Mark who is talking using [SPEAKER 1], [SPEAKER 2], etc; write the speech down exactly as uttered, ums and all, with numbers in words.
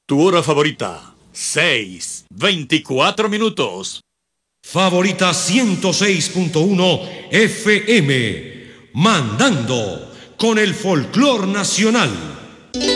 [SPEAKER 1] Tu hora favorita, seis, veinticuatro minutos.
[SPEAKER 2] Favorita ciento seis punto uno F M, mandando con el folclor nacional.